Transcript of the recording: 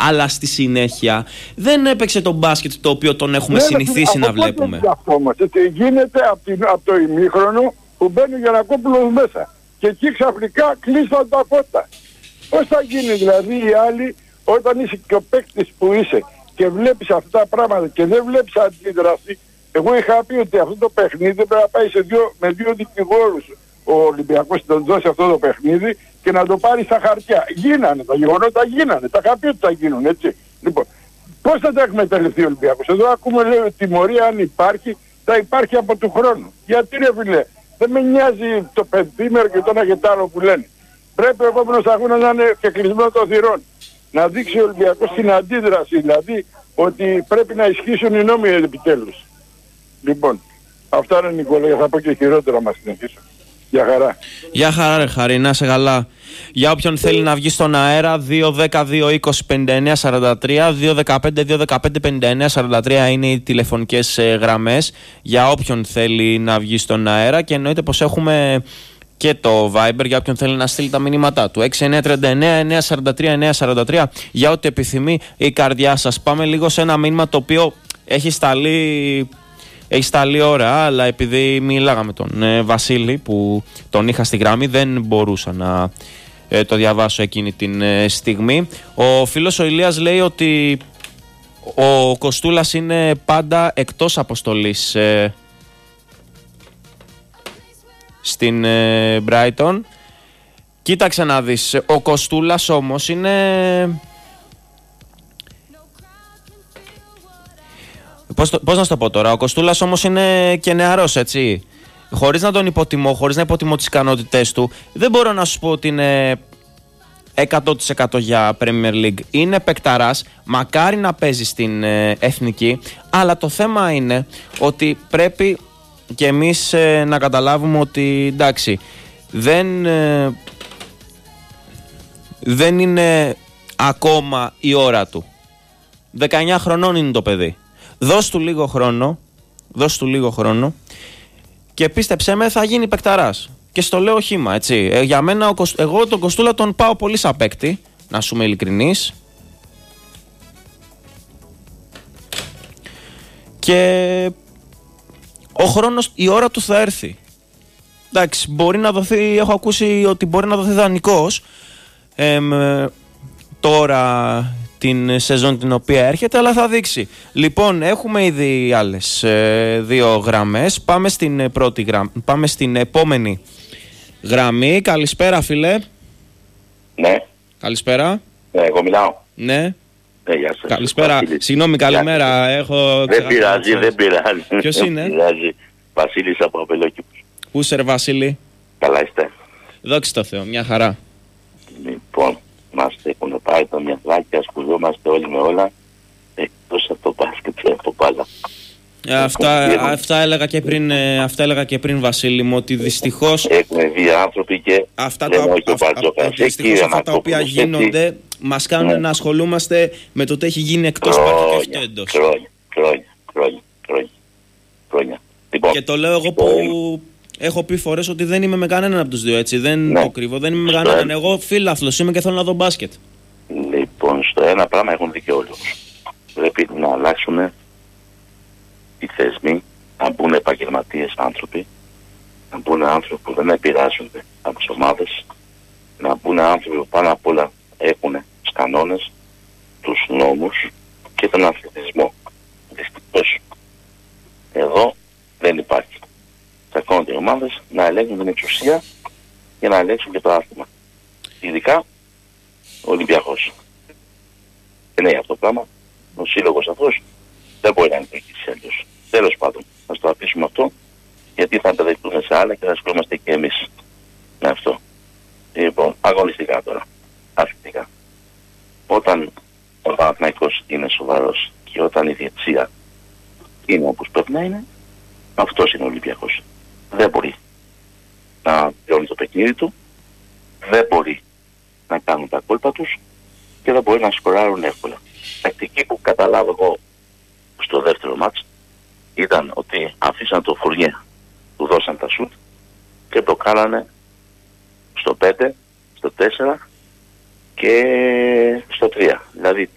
αλλά στη συνέχεια δεν έπαιξε το μπάσκετ το οποίο τον έχουμε συνηθίσει να βλέπουμε. Γίνεται από το ημίχρονο που μπαίνει ο Γιαννακόπουλος μέσα και εκεί ξαφνικά κλείσαν τα φώτα. Πώς θα γίνει δηλαδή οι άλλοι, όταν είσαι και ο παίκτης που είσαι και βλέπεις αυτά τα πράγματα και δεν βλέπεις αντίδραση? Εγώ είχα πει ότι αυτό το παιχνίδι πρέπει να πάει με δύο δικηγόρους ο Ολυμπιακός να δώσει αυτό το παιχνίδι και να το πάρει στα χαρτιά. Γίνανε, τα γεγονότα γίνανε, τα είχα πει ότι θα γίνουν, έτσι. Λοιπόν, πώς θα τα εκμεταλλευτεί ο Ολυμπιακός? Εδώ ακούμε, λέει, ότι τιμωρία αν υπάρχει, θα υπάρχει από του χρόνου. Γιατί ρε φίλε, δεν με νοιάζει το πεντήμερο και το ένα και το άλλο που λένε. Πρέπει ο επόμενος αγώνας να είναι και κλεισμένο των θυρών. Να δείξει ο Ολυμπιακός την αντίδραση, δηλαδή ότι πρέπει να ισχύσουν οι νόμοι επιτέλους. Λοιπόν, αυτά είναι, Νικόλα, θα πω και χειρότερα μας συνεχίσω. Γεια χαρά. Γεια χαρά ρε Χαρή, να είσαι καλά. Για όποιον θέλει να βγει στον αέρα, 2-10-2-20-59-43, 2-15-2-15-59-43 είναι οι τηλεφωνικές γραμμές για όποιον θέλει να βγει στον αέρα, και εννοείται πως έχουμε και το Viber για όποιον θέλει να στείλει τα μηνύματά του. 6939-943-943 για ό,τι επιθυμεί η καρδιά σας. Πάμε λίγο σε ένα μήνυμα το οποίο έχει σταλεί ώρα, αλλά επειδή μιλάγαμε τον Βασίλη που τον είχα στη γραμμή, δεν μπορούσα να το διαβάσω εκείνη την στιγμή. Ο φίλος ο Ηλίας λέει ότι ο Κοστούλας είναι πάντα εκτός αποστολής στην Brighton. Κοίταξε να δεις, ο Κοστούλας όμως είναι... Πώς να σου το πω τώρα, ο Κοστούλας όμως είναι και νεαρός, έτσι. Χωρίς να τον υποτιμώ, χωρίς να υποτιμώ τις ικανότητές του, δεν μπορώ να σου πω ότι είναι 100% για Premier League. Είναι παικταράς, μακάρι να παίζει στην εθνική, αλλά το θέμα είναι ότι πρέπει και εμείς να καταλάβουμε ότι εντάξει, δεν είναι ακόμα η ώρα του. 19 χρονών είναι το παιδί. Δώσ' του λίγο χρόνο και πίστεψέ με, θα γίνει παικταράς. Και στο λέω χύμα, έτσι. Για μένα, εγώ τον Κοστούλα τον πάω πολύ σαν παίκτη, να σου είμαι ειλικρινής. Και ο χρόνος, η ώρα του θα έρθει. Εντάξει, μπορεί να δοθεί, έχω ακούσει ότι μπορεί να δοθεί δανεικός τώρα την σεζόν την οποία έρχεται, αλλά θα δείξει. Λοιπόν, έχουμε ήδη άλλες δύο γραμμές. Πάμε στην πρώτη γραμμή. Πάμε στην επόμενη γραμμή. Καλησπέρα, φίλε. Ναι. Καλησπέρα. Εγώ μιλάω. Ναι. Γεια σας. Καλησπέρα. Συγγνώμη, καλημέρα. Δεν πειράζει. Ποιος είναι? Βασίλης από Απελόκηπους. Πού είσαι, ρε Βασίλη? Καλά είστε? Δόξα τω Θεώ, μια χαρά. Λοιπόν, μας έχουν πάρει τα μυαλάκια, ασχολούμαστε όλοι με όλα, εκτός από το μπάσκετ και από πάλα. Αυτά έλεγα και πριν, Βασίλη μου, ότι δυστυχώς έχουν βγει άνθρωποι και δυστυχώς αυτά τα οποία γίνονται μας κάνουν να ασχολούμαστε με το τι έχει γίνει εκτός πάρκου και εντός. Χρόνια. Λοιπόν, και το λέω εγώ που έχω πει φορές ότι δεν είμαι με κανέναν από τους δύο, έτσι. Δεν το κρύβω, δεν είμαι με κανέναν. Εγώ φίλαθλος είμαι και θέλω να δω μπάσκετ. Λοιπόν, στο ένα πράγμα έχουν δίκιο όλοι. Πρέπει να αλλάξουν οι θεσμοί, να μπουν επαγγελματίες άνθρωποι, να μπουν άνθρωποι που δεν επηρεάζονται από τις ομάδες, να μπουν άνθρωποι που πάνω απ' όλα έχουν τους κανόνες, τους νόμους και τον αθλητισμό. Δυστυχώς εδώ δεν υπάρχει. Θα κάνουν οι ομάδες να ελέγχουν την εξουσία για να ελέγξουν και το άθλημα. Ειδικά ο Ολυμπιακός. Και ναι, αυτό το πράγμα, ο σύλλογος αυτός δεν μπορεί να λειτουργήσει αλλιώς. Τέλος πάντων, να το αφήσουμε αυτό, γιατί θα τα δεχτούν σε άλλα και θα ασχολούμαστε και εμείς με αυτό. Λοιπόν, αγωνιστικά τώρα, αθλητικά. Όταν ο Παναθηναϊκός είναι σοβαρός και όταν η διετησία είναι όπως πρέπει να είναι, αυτός είναι ο Ολυμπιακός. Δεν μπορεί να βιώνει το παιχνίδι του, δεν μπορεί να κάνουν τα κόλπα τους και δεν μπορεί να σκοράρουν εύκολα. Τακτική που καταλάβω εγώ στο δεύτερο μάτς ήταν ότι αφήσαν το Φουρνιέ, του δώσαν τα σουτ και το κάνανε στο 5, στο 4 και στο 3. Δηλαδή